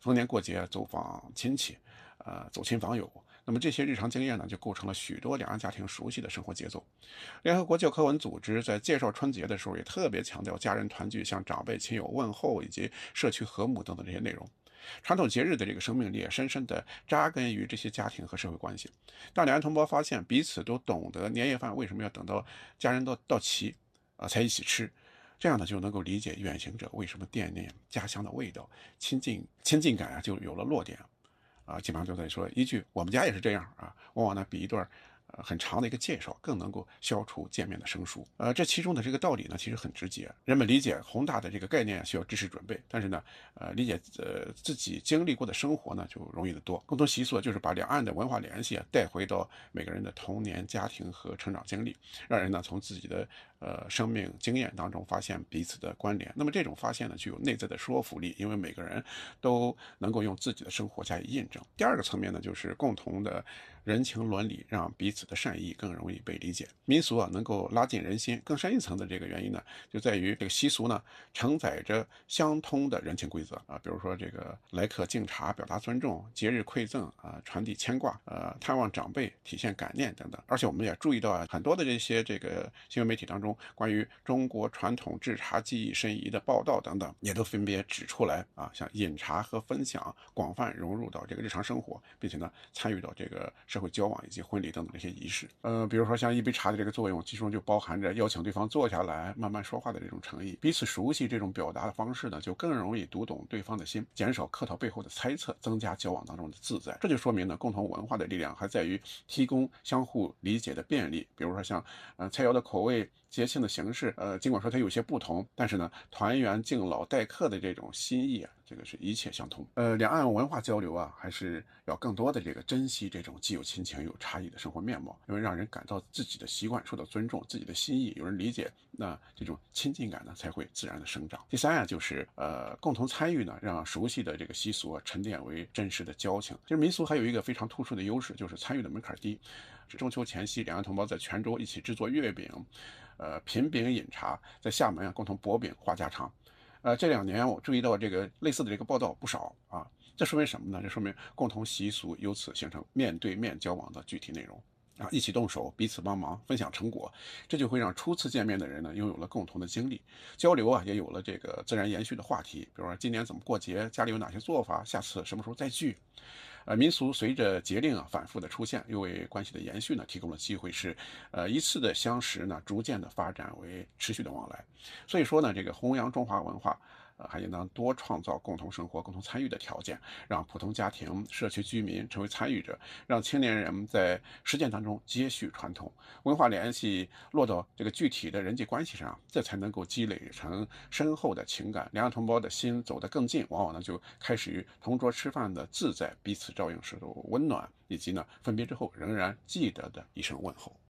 逢年过节走访亲戚，走亲访友。那么这些日常经验呢，就构成了许多两岸家庭熟悉的生活节奏。联合国教科文组织在介绍春节的时候，也特别强调家人团聚、向长辈亲友问候以及社区和睦等等这些内容。传统节日的这个生命力也深深地扎根于这些家庭和社会关系。当两岸同胞发现彼此都懂得年夜饭为什么要等到家人到齐才一起吃，这样呢就能够理解远行者为什么惦念家乡的味道，亲近感就有了落点。基本上就在说一句我们家也是这样往往呢比一段很长的一个介绍更能够消除见面的生疏。这其中的这个道理呢，其实很直接。人们理解宏大的这个概念需要知识准备，但是呢，理解自己经历过的生活呢，就容易得多。共同习俗就是把两岸的文化联系带回到每个人的童年、家庭和成长经历，让人呢从自己的生命经验当中发现彼此的关联。那么这种发现呢，具有内在的说服力，因为每个人都能够用自己的生活加以印证。第二个层面呢，就是共同的人情伦理，让彼此的善意更容易被理解。民俗能够拉近人心，更深一层的这个原因呢，就在于这个习俗呢承载着相通的人情规则比如说这个来客敬茶表达尊重，节日馈赠传递牵挂，探望长辈体现感念等等。而且我们也注意到很多的这个新闻媒体当中关于中国传统制茶技艺申遗的报道等等，也都分别指出来像饮茶和分享广泛融入到这个日常生活，并且呢参与到这个社会交往以及婚礼等等这些仪式。比如说像一杯茶的这个作用，其中就包含着邀请对方坐下来慢慢说话的这种诚意。彼此熟悉这种表达的方式呢，就更容易读懂对方的心，减少客套背后的猜测，增加交往当中的自在。这就说明呢，共同文化的力量还在于提供相互理解的便利。比如说像菜肴的口味、节庆的形式，尽管说它有些不同，但是呢，团圆敬老待客的这种心意这个是一切相通。两岸文化交流还是要更多的这个珍惜这种既有亲情又有差异的生活面貌，因为让人感到自己的习惯受到尊重，自己的心意有人理解，那这种亲近感呢才会自然的生长。第三就是共同参与呢，让熟悉的这个习俗沉淀为真实的交情。其实民俗还有一个非常突出的优势，就是参与的门槛低。中秋前夕，两岸同胞在泉州一起制作月饼，品饼饮茶，在厦门共同薄饼话家常。这2年我注意到这个类似的这个报道不少这说明什么呢？这说明共同习俗由此形成面对面交往的具体内容。一起动手，彼此帮忙，分享成果，这就会让初次见面的人呢拥有了共同的经历，交流也有了这个自然延续的话题，比如说今年怎么过节，家里有哪些做法，下次什么时候再聚。民俗随着节令反复的出现，又为关系的延续呢提供了机会，是一次的相识呢逐渐的发展为持续的往来。所以说呢，这个弘扬中华文化还应当多创造共同生活、共同参与的条件，让普通家庭、社区居民成为参与者，让青年人在实践当中接续传统，文化联系落到这个具体的人际关系上，这才能够积累成深厚的情感。两岸同胞的心走得更近，往往呢就开始于同桌吃饭的自在，彼此照应时的温暖，以及呢分别之后仍然记得的一声问候。